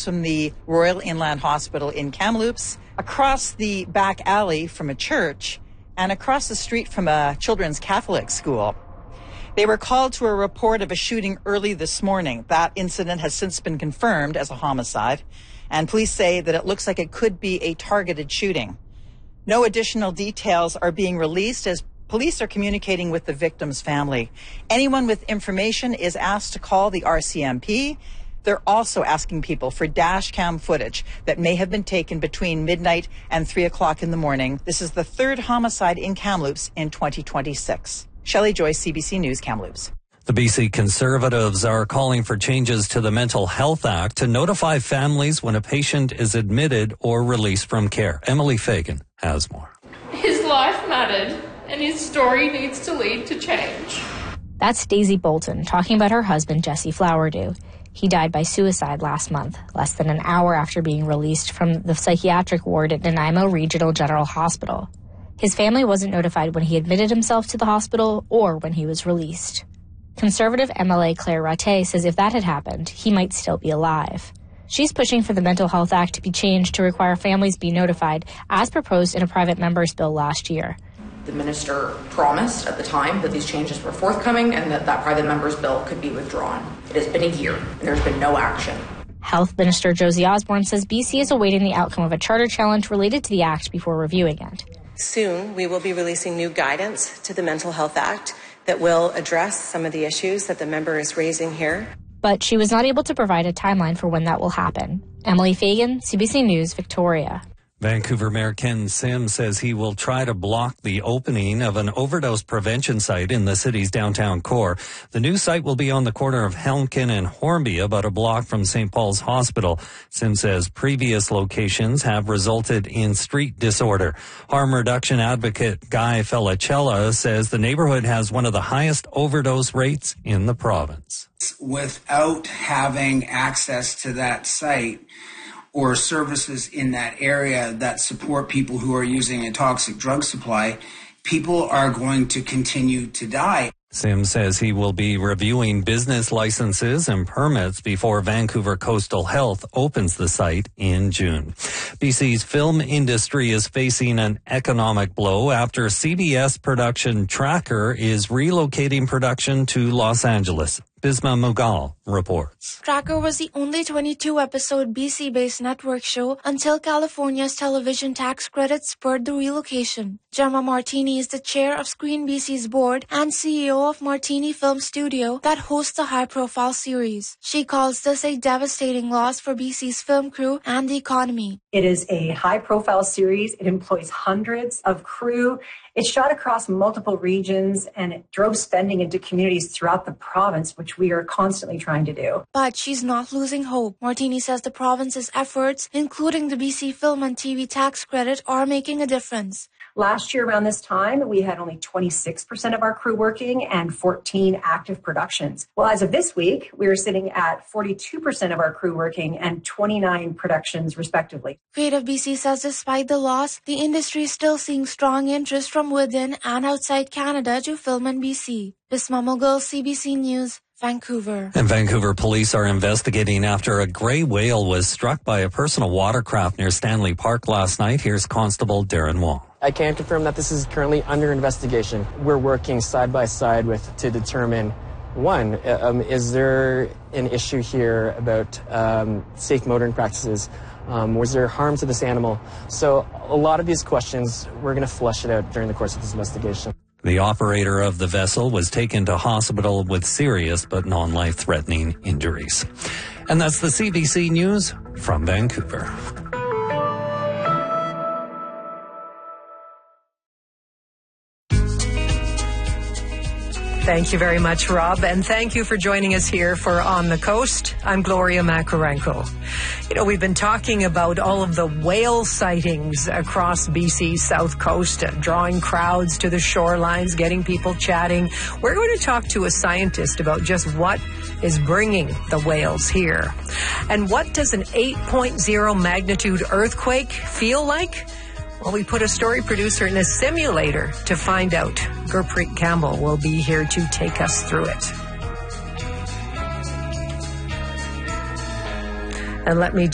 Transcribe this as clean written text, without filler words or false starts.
from the Royal Inland Hospital in Kamloops, across the back alley from a church, and across the street from a children's Catholic school. They were called to a report of a shooting early this morning. That incident has since been confirmed as a homicide, and police say that it looks like it could be a targeted shooting. No additional details are being released as police are communicating with the victim's family. Anyone with information is asked to call the RCMP. They're also asking people for dash cam footage that may have been taken between midnight and 3 o'clock in the morning. This is the third homicide in Kamloops in 2026. Shelley Joyce, CBC News, Kamloops. The BC Conservatives are calling for changes to the Mental Health Act to notify families when a patient is admitted or released from care. Emily Fagan has more. His life mattered, and his story needs to lead to change. That's Daisy Bolton talking about her husband, Jesse Flowerdew. He died by suicide last month, less than an hour after being released from the psychiatric ward at Nanaimo Regional General Hospital. His family wasn't notified when he admitted himself to the hospital or when he was released. Conservative MLA Claire Rattay says if that had happened, he might still be alive. She's pushing for the Mental Health Act to be changed to require families be notified, as proposed in a private member's bill last year. The minister promised at the time that these changes were forthcoming and that private member's bill could be withdrawn. It has been a year, and there's been no action. Health Minister Josie Osborne says BC is awaiting the outcome of a charter challenge related to the Act before reviewing it. Soon, we will be releasing new guidance to the Mental Health Act that will address some of the issues that the member is raising here. But she was not able to provide a timeline for when that will happen. Emily Fagan, CBC News, Victoria. Vancouver Mayor Ken Sim says he will try to block the opening of an overdose prevention site in the city's downtown core. The new site will be on the corner of Helmkin and Hornby, about a block from St. Paul's Hospital. Sim says previous locations have resulted in street disorder. Harm reduction advocate Guy Felicella says the neighborhood has one of the highest overdose rates in the province. Without having access to that site or services in that area that support people who are using a toxic drug supply, people are going to continue to die. Sim says he will be reviewing business licenses and permits before Vancouver Coastal Health opens the site in June. BC's film industry is facing an economic blow after CBS production Tracker is relocating production to Los Angeles. Bisma Mughal reports. Tracker was the only 22-episode BC-based network show until California's television tax credits spurred the relocation. Gemma Martini is the chair of Screen BC's board and CEO of Martini Film Studio that hosts the high-profile series. She calls this a devastating loss for BC's film crew and the economy. It is a high-profile series. It employs hundreds of crew. It's shot across multiple regions, and it drove spending into communities throughout the province, which we are constantly trying to do. But she's not losing hope. Martini says the province's efforts, including the BC Film and TV tax credit, are making a difference. Last year around this time, we had only 26% of our crew working and 14 active productions. Well, as of this week, we are sitting at 42% of our crew working and 29 productions, respectively. Creative BC says despite the loss, the industry is still seeing strong interest from within and outside Canada to film in BC. Bisma Mughal, CBC News, Vancouver. And Vancouver police are investigating after a gray whale was struck by a personal watercraft near Stanley Park last night. Here's Constable Darren Wong. I can confirm that this is currently under investigation. We're working side by side to determine, one, is there an issue here about safe motoring practices? Was there harm to this animal? So a lot of these questions, we're going to flesh it out during the course of this investigation. The operator of the vessel was taken to hospital with serious but non-life-threatening injuries. And that's the CBC News from Vancouver. Thank you very much, Rob, and thank you for joining us here for On the Coast. I'm Gloria Makarenko. You know, we've been talking about all of the whale sightings across BC's south coast, drawing crowds to the shorelines, getting people chatting. We're going to talk to a scientist about just what is bringing the whales here. And what does an 8.0 magnitude earthquake feel like? Well, we put a story producer in a simulator to find out. Gurpreet Campbell will be here to take us through it. And let me